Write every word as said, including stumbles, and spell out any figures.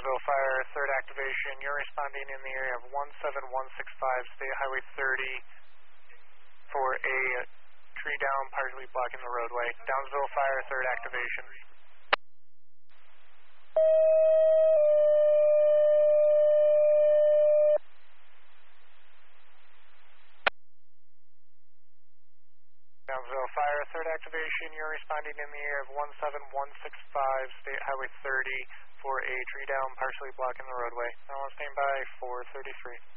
Downsville Fire, third activation. You're responding in the area of one seven one six five, State Highway thirty for a tree down, partially blocking the roadway. Downsville Fire, third activation. Downsville Fire, third activation. You're responding in the area of one seven one six five, State Highway thirty for a tree down, partially blocking the roadway. Now on standby for thirty-three.